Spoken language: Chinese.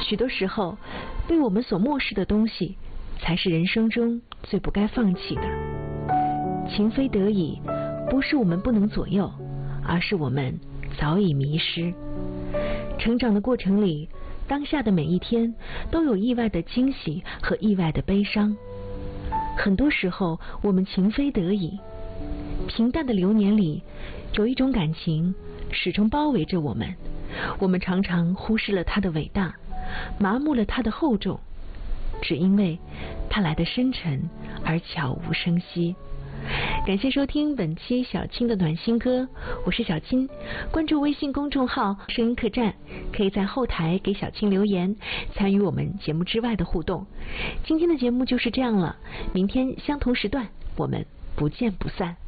许多时候，被我们所漠视的东西，才是人生中最不该放弃的。情非得已，不是我们不能左右，而是我们早已迷失。成长的过程里，当下的每一天都有意外的惊喜和意外的悲伤。很多时候，我们情非得已。平淡的流年里，有一种感情始终包围着我们，我们常常忽视了它的伟大，麻木了它的厚重，只因为它来得深沉而悄无声息。感谢收听本期小青的暖心歌，我是小青。关注微信公众号声音客栈，可以在后台给小青留言，参与我们节目之外的互动。今天的节目就是这样了，明天相同时段我们不见不散。